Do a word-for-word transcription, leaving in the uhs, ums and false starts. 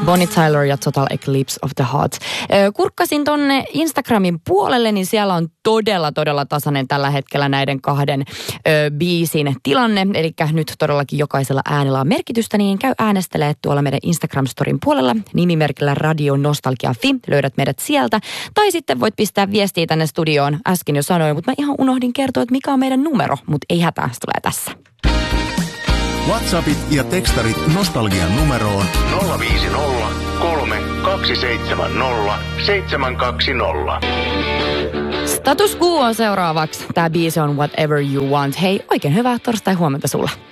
Bonnie Tyler ja Total Eclipse of the Heart. Kurkkasin tonne Instagramin puolelle, niin siellä on todella, todella tasainen tällä hetkellä näiden kahden ö, biisin tilanne. Eli nyt todellakin jokaisella äänellä on merkitystä, niin käy äänestelee tuolla meidän Instagram-storin puolella nimimerkillä Radio Nostalgia Fi. Löydät meidät sieltä. Tai sitten voit pistää viestiä tänne studioon. Äsken jo sanoin, mutta mä ihan unohdin kertoa, että mikä on meidän numero. Mutta ei hätää, se tulee tässä. WhatsAppit ja tekstarit Nostalgian numeroon nolla viisi nolla kolme kaksi seitsemän nolla seitsemän kaksi nolla. Status Quo on seuraavaksi. Tää biisi on Whatever You Want. Hei, oikein hyvää torstai huomenta sulle.